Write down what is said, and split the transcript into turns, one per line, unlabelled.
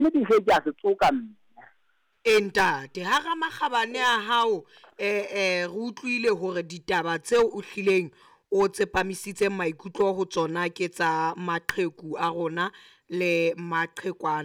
le di se ke a se tsoka mme.
Ntate ha ga makgabane a hao re utlwile hore ditaba tseo o hlileng o tsepamisitse maikutlo ho tsona ke tsa maqheku a rona le maqhekwana